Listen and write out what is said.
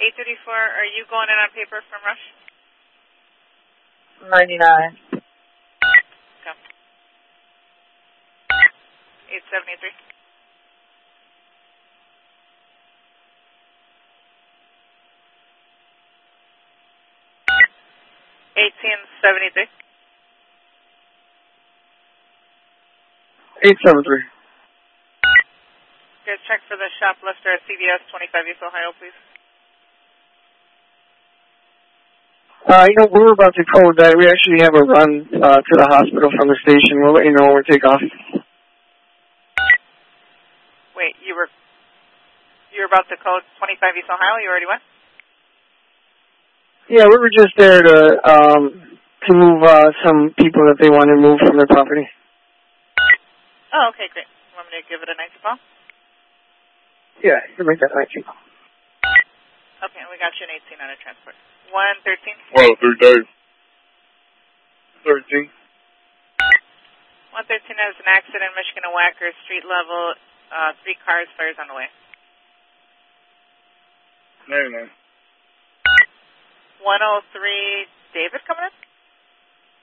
834, are you going in on paper from Rush? 99. Go. 873. 1873. 873. Good, check for the shoplifter at CVS 25 East Ohio, please. We're about to code that. We actually have a run to the hospital from the station. We'll let you know when we take off. Wait, you were about to code 25 East Ohio? You already went? Yeah, we were just there to move some people that they want to move from their property. Oh, okay, great. You want me to give it a 19 call? Yeah, you can make that 19 call. Okay, we got you an 18 on a transport. 113. Well, 3 days. 13. 113 has an accident, Michigan and Wacker, street level, 3 cars, fires on the way. 99. 103, David coming in?